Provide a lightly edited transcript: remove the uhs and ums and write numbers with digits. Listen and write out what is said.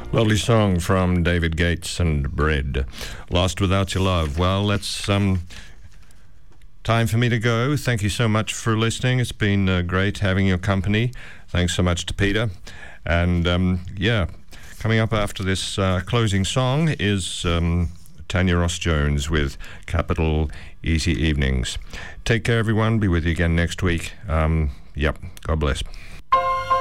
Lovely song from David Gates and Bread. Lost Without Your Love. Well, that's time for me to go. Thank you so much for listening. It's been great having your company. Thanks so much to Peter. And coming up after this closing song is Tanya Ross-Jones with Capital Easy Evenings. Take care, everyone. Be with you again next week. God bless.